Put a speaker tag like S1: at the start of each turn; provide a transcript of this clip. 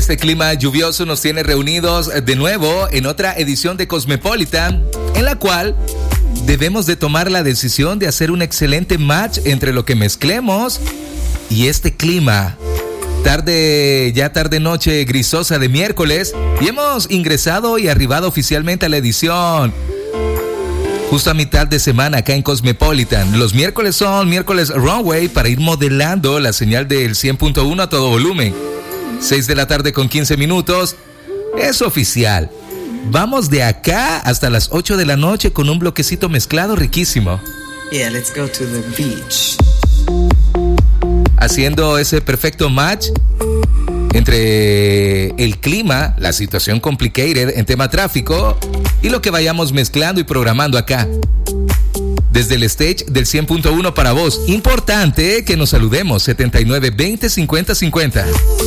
S1: Este clima lluvioso nos tiene reunidos de nuevo en otra edición de Cosmopolitan, en la cual debemos de tomar la decisión de hacer un excelente match entre lo que mezclemos y este clima. Tarde noche grisosa de miércoles, y hemos ingresado y arribado oficialmente a la edición justo a mitad de semana acá en Cosmopolitan. Los miércoles son miércoles runway para ir modelando la señal del 100.1 a todo volumen. 6 de la tarde con 15 minutos. Es oficial. Vamos de acá hasta las 8 de la noche con un bloquecito mezclado riquísimo.
S2: Yeah, let's go to the beach.
S1: Haciendo ese perfecto match entre el clima, la situación complicated en tema tráfico y lo que vayamos mezclando y programando acá. Desde el stage del 100.1 para vos. Importante que nos saludemos. 79 20 50 50.